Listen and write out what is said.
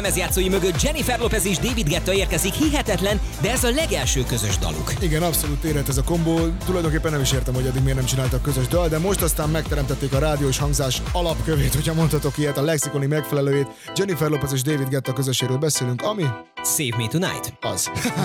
lemezjátszói mögött Jennifer Lopez és David Guetta érkezik, hihetetlen, de ez a legelső közös daluk. Igen, abszolút érett ez a kombó. Tulajdonképpen nem is értem, hogy eddig miért nem csináltak közös dal, de most aztán megteremtették a rádiós hangzás alapkövét, hogyha mondhatok ilyet, a lexikoni megfelelőjét. Jennifer Lopez és David Guetta közöséről beszélünk, ami... Save Me Tonight. Az.